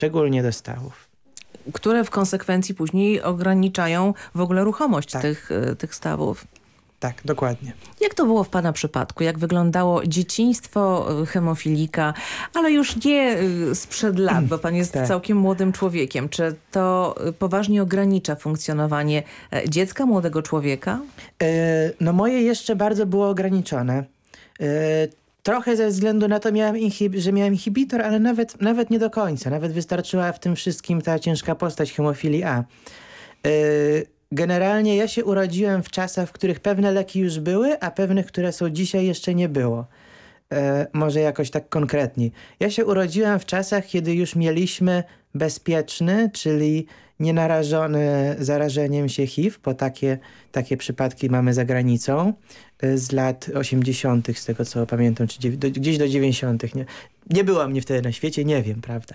Szczególnie do stawów. Które w konsekwencji później ograniczają w ogóle ruchomość tych stawów. Tak, dokładnie. Jak to było w pana przypadku? Jak wyglądało dzieciństwo hemofilika, ale już nie sprzed lat, bo pan jest całkiem młodym człowiekiem. Czy to poważnie ogranicza funkcjonowanie dziecka, młodego człowieka? No moje jeszcze bardzo było ograniczone. Trochę ze względu na to, że miałem inhibitor, ale nawet nie do końca. Nawet wystarczyła w tym wszystkim ta ciężka postać hemofilii A. Generalnie ja się urodziłem w czasach, w których pewne leki już były, a pewnych, które są dzisiaj, jeszcze nie było. Może jakoś tak konkretniej. Ja się urodziłem w czasach, kiedy już mieliśmy bezpieczny, czyli nienarażony zarażeniem się HIV, bo takie przypadki mamy za granicą z lat 80., z tego co pamiętam, czy gdzieś do 90. Nie było mnie wtedy na świecie, nie wiem, prawda.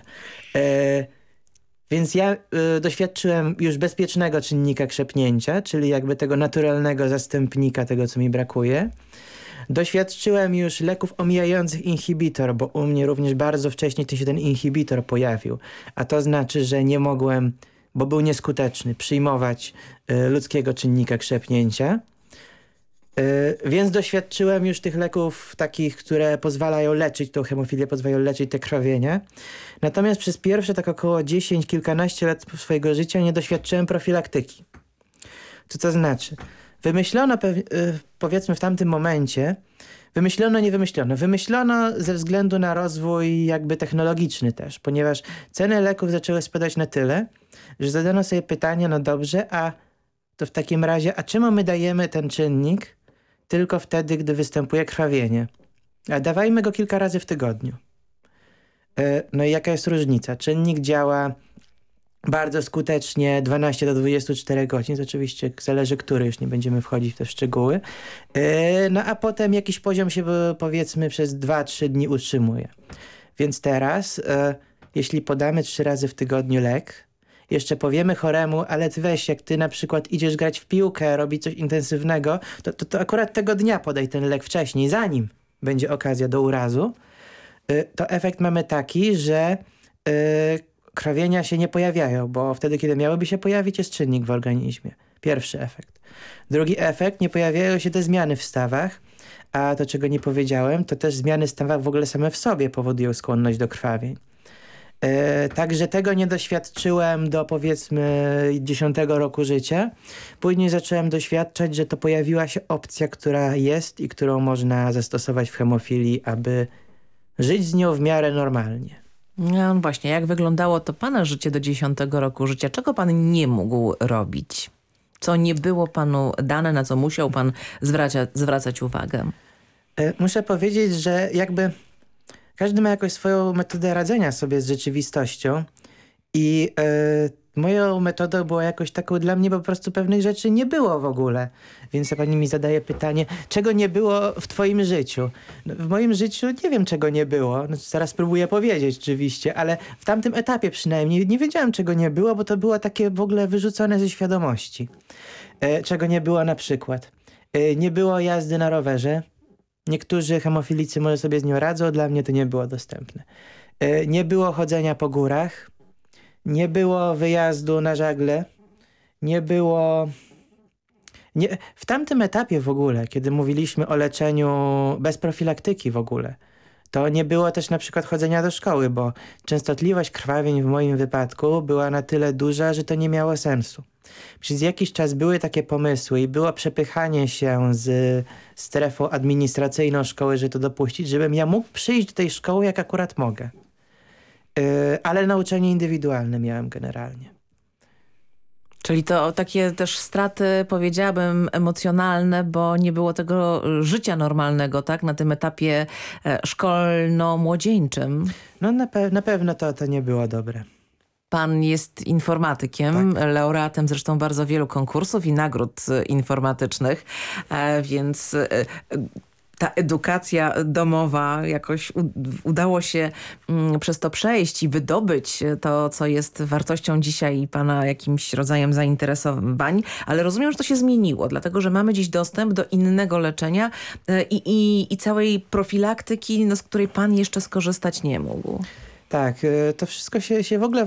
Więc ja doświadczyłem już bezpiecznego czynnika krzepnięcia, czyli jakby tego naturalnego zastępnika tego, co mi brakuje. Doświadczyłem już leków omijających inhibitor, bo u mnie również bardzo wcześnie się ten inhibitor pojawił. A to znaczy, że nie mogłem, bo był nieskuteczny, przyjmować ludzkiego czynnika krzepnięcia. Więc doświadczyłem już tych leków takich, które pozwalają leczyć tą hemofilię, pozwalają leczyć te krwawienia. Natomiast przez pierwsze tak około 10, kilkanaście lat swojego życia nie doświadczyłem profilaktyki. Co to znaczy? Wymyślono, powiedzmy w tamtym momencie, wymyślono ze względu na rozwój jakby technologiczny też, ponieważ ceny leków zaczęły spadać na tyle, że zadano sobie pytanie, no dobrze, a to w takim razie, a czemu my dajemy ten czynnik tylko wtedy, gdy występuje krwawienie? A dawajmy go kilka razy w tygodniu. No i jaka jest różnica? Czynnik działa bardzo skutecznie 12 do 24 godzin. To oczywiście zależy, który, już nie będziemy wchodzić w te szczegóły. No a potem jakiś poziom się powiedzmy przez 2-3 dni utrzymuje. Więc teraz, jeśli podamy 3 razy w tygodniu lek, jeszcze powiemy choremu, ale ty weź, jak ty na przykład idziesz grać w piłkę, robić coś intensywnego, to akurat tego dnia podaj ten lek wcześniej, zanim będzie okazja do urazu, to efekt mamy taki, że krwawienia się nie pojawiają, bo wtedy, kiedy miałyby się pojawić, jest czynnik w organizmie. Pierwszy efekt. Drugi efekt, nie pojawiają się te zmiany w stawach, a to, czego nie powiedziałem, to też zmiany w stawach w ogóle same w sobie powodują skłonność do krwawień. Także tego nie doświadczyłem do powiedzmy 10 roku życia. Później zacząłem doświadczać, że to pojawiła się opcja, która jest i którą można zastosować w hemofilii, aby żyć z nią w miarę normalnie. No właśnie, jak wyglądało to pana życie do 10 roku życia? Czego pan nie mógł robić? Co nie było panu dane, na co musiał pan zwracać uwagę? Muszę powiedzieć, że jakby każdy ma jakoś swoją metodę radzenia sobie z rzeczywistością i moją metodą była jakoś taką dla mnie, bo po prostu pewnych rzeczy nie było w ogóle. Więc pani mi zadaje pytanie, czego nie było w twoim życiu? No, w moim życiu nie wiem, czego nie było. No, zaraz spróbuję powiedzieć oczywiście, ale w tamtym etapie przynajmniej nie wiedziałem, czego nie było, bo to było takie w ogóle wyrzucone ze świadomości. Czego nie było na przykład? Nie było jazdy na rowerze. Niektórzy hemofilicy może sobie z nią radzą, dla mnie to nie było dostępne. Nie było chodzenia po górach, nie było wyjazdu na żagle, nie było... W tamtym etapie w ogóle, kiedy mówiliśmy o leczeniu bez profilaktyki w ogóle, to nie było też na przykład chodzenia do szkoły, bo częstotliwość krwawień w moim wypadku była na tyle duża, że to nie miało sensu. Przez jakiś czas były takie pomysły i było przepychanie się z strefą administracyjną szkoły, żeby to dopuścić, żebym ja mógł przyjść do tej szkoły, jak akurat mogę. Ale nauczanie indywidualne miałem generalnie. Czyli to takie też straty, powiedziałabym, emocjonalne, bo nie było tego życia normalnego, tak? Na tym etapie szkolno-młodzieńczym. No na pewno to nie było dobre. Pan jest informatykiem, tak. Laureatem zresztą bardzo wielu konkursów i nagród informatycznych, więc ta edukacja domowa jakoś udało się przez to przejść i wydobyć to, co jest wartością dzisiaj pana jakimś rodzajem zainteresowań, ale rozumiem, że to się zmieniło, dlatego że mamy dziś dostęp do innego leczenia i całej profilaktyki, no, z której pan jeszcze skorzystać nie mógł. Tak, to wszystko się w ogóle